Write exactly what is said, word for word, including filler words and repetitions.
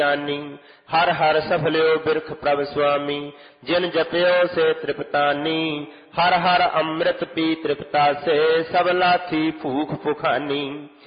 ਜਾਨੀ। ਹਰ ਹਰ ਸਫਲਿਓ ਬਿਰਖ ਪ੍ਰਭ ਸੁਆਮੀ, ਜਿਨ ਜਪਿਓ ਸੇ ਤ੍ਰਿਪਤਾਨੀ। ਹਰ ਹਰ ਅੰਮ੍ਰਿਤ ਪੀ ਤ੍ਰਿਪਤਾਸੇ, ਸਭ ਲਾਥੀ ਭੂਖ ਭੁਖਾਨੀ।